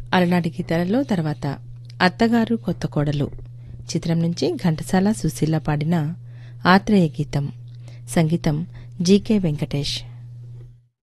అలనాటి గీతాలలో తర్వాత అత్తగారు కొత్త కోడలు చిత్రం నుంచి ఘంటసాల సుశీల పాడిన ఆత్రేయ గీతం. సంగీతం జీకే వెంకటేష్.